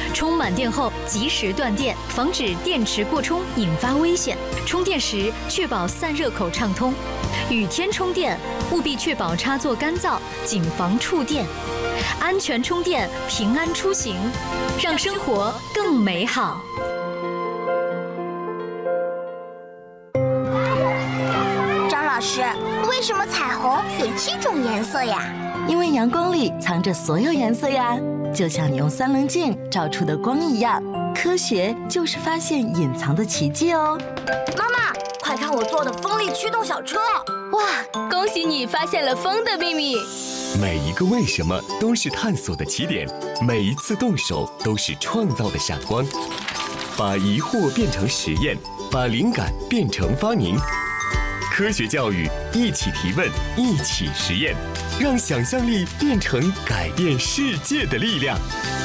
充满电后及时断电，防止电池过充引发危险。充电时确保散热口畅通。雨天充电务必确保插座干燥，谨防触电。安全充电，平安出行，让生活更美好。 张老师，为什么彩虹有7种颜色呀？ 因为阳光里藏着所有颜色呀，就像你用3棱镜照出的光一样。科学就是发现隐藏的奇迹哦。 妈妈，快看我做的风力驱动小车！ 哇，恭喜你发现了风的秘密！ 每一个为什么都是探索的起点，每一次动手都是创造的闪光。把疑惑变成实验，把灵感变成发明。科学教育，一起提问，一起实验，让想象力变成改变世界的力量。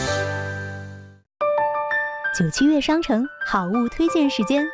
97月商城好物推荐时间。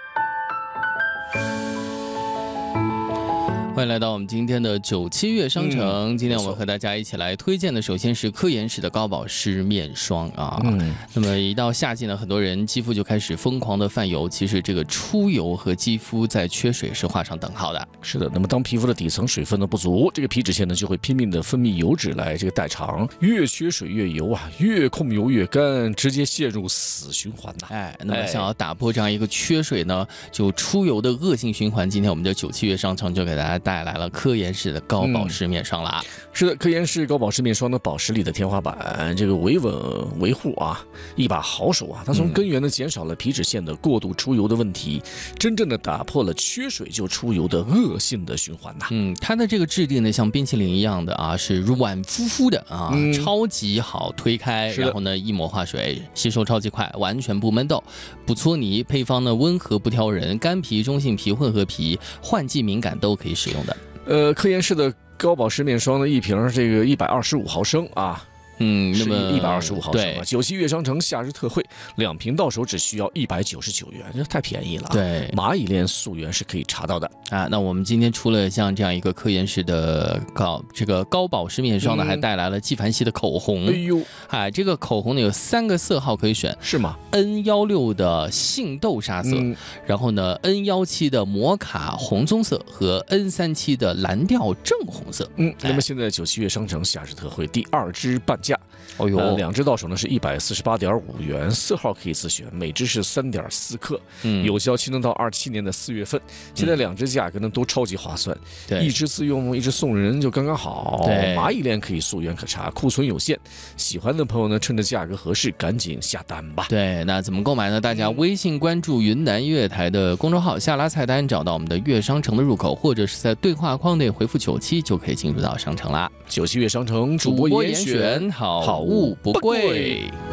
欢迎来到我们今天的97月商城。今天我们和大家一起来推荐的，首先是科颜氏的高保湿面霜啊。那么一到夏季呢，很多人肌肤就开始疯狂的泛油。其实这个出油和肌肤在缺水是画上等号的。 是的，那么当皮肤的底层水分的不足，这个皮脂腺呢就会拼命的分泌油脂来这个代偿，越缺水越油啊，越控油越干，直接陷入死循环呐。 那么想要打破这样一个缺水呢，就出油的恶性循环，今天我们的97月商城就给大家带来了科颜氏的高保湿面霜啦。 是的，科颜氏高保湿面霜的保湿力的天花板，这个维稳维护啊，一把好手啊！它从根源呢减少了皮脂腺的过度出油的问题，真正的打破了缺水就出油的恶性的循环呐。 它的这个质地呢，像冰淇淋一样的啊，是软乎乎的啊，超级好推开，然后呢一抹化水，吸收超级快，完全不闷痘，不搓泥。配方呢温和不挑人，干皮、中性皮、混合皮、换季敏感都可以使用的。 科颜氏的高保湿面霜呢，一瓶这个125毫升啊。 那么 125毫升啊！97月商城夏日特惠，2瓶到手只需要199元，这太便宜了。 对， 蚂蚁链溯源是可以查到的啊。那我们今天除了像这样一个科颜氏的高保湿面霜呢，还带来了纪梵希的口红。这个口红呢有3个色号可以选， 是吗 ？N16的杏豆沙色，然后呢 N17的摩卡红棕色和 N37的蓝调正红色。 那么现在97月商城夏日特惠第2支半价。 2 支到手呢是148.5元，色号可以自选，每支是3.4克，有效期能到27年的4月份。现在2支价格呢都超级划算，一支自用，一支送人，就刚刚好。蚂蚁链可以溯源可查，库存有限，喜欢的朋友呢趁着价格合适，赶紧下单吧。 对，那怎么购买呢？大家微信关注云南粤台的公众号，下拉菜单找到我们的粤商城的入口，或者是在对话框内回复97就可以进入到商城啦。 97月商城主播严选。 好物不贵。